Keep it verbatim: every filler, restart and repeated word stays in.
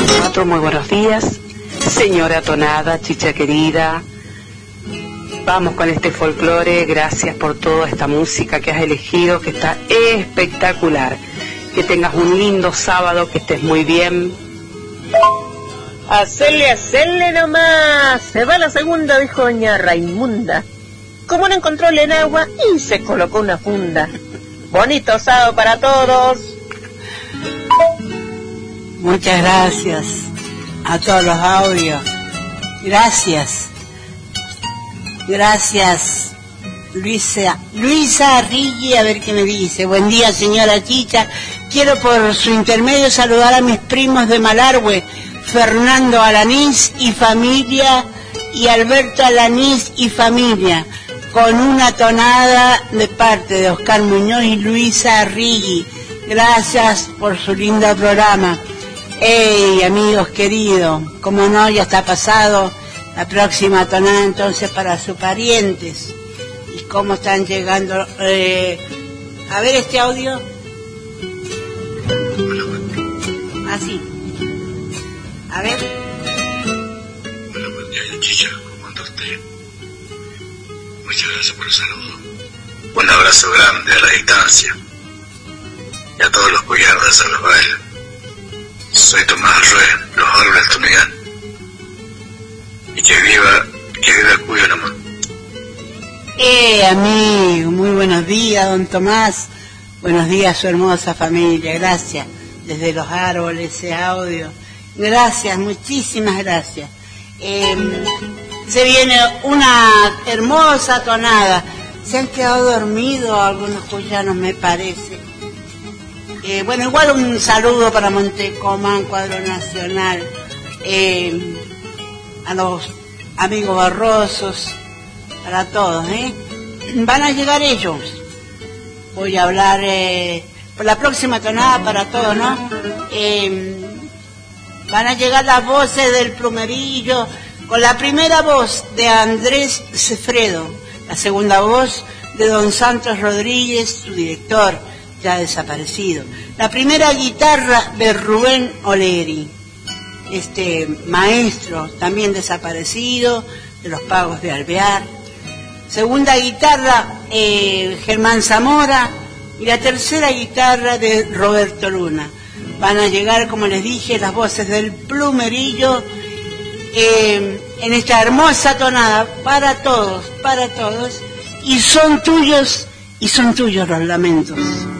cuatro, muy buenos días. Señora Tonada, chicha querida, vamos con este folclore. Gracias por toda esta música que has elegido, que está espectacular. Que tengas un lindo sábado, que estés muy bien. Hacerle, hacerle nomás. Se va la segunda, dijo doña Raimunda. Como no encontró el enagua y se colocó una funda. Bonito sábado para todos. Muchas gracias a todos los audios. Gracias. Gracias, Luisa. Luisa Riggi, a ver qué me dice. Buen día, señora Chicha. Quiero por su intermedio saludar a mis primos de Malargüe, Fernando Alanís y familia, y Alberto Alanís y familia, con una tonada de parte de Oscar Muñoz y Luisa Riggi. Gracias por su lindo programa. Hey, amigos queridos, como no, ya está pasado la próxima tonada entonces para sus parientes. ¿Y cómo están llegando? Eh, a ver este audio. Así. A ver. Hola, buen día, Chicha. ¿Cómo anda usted? Muchas gracias por el saludo. Un abrazo grande a la distancia. Y a todos los cuyados de San Rafael. Soy Tomás Arrué, los árboles Tunigán. Y que viva, que viva el Cuyo nomás. Eh, amigo, muy buenos días, don Tomás. Buenos días a su hermosa familia. Gracias. Desde los árboles, ese audio. Gracias, muchísimas gracias. Eh, se viene una hermosa tonada. Se han quedado dormidos algunos cuyanos, me parece. Eh, bueno, igual un saludo para Montecomán, Cuadro Nacional, eh, a los amigos barrosos, para todos, ¿eh? Van a llegar ellos. Voy a hablar eh, por la próxima tonada para todos, ¿no? Eh, van a llegar las voces del Plumerillo, con la primera voz de Andrés Cefredo, la segunda voz de don Santos Rodríguez, su director, ya desaparecido. La primera guitarra de Rubén Oleri, este maestro también desaparecido, de los Pagos de Alvear. Segunda guitarra, eh, Germán Zamora, y la tercera guitarra de Roberto Luna. Van a llegar, como les dije, las voces del Plumerillo eh, en esta hermosa tonada para todos, para todos, y son tuyos, y son tuyos los lamentos.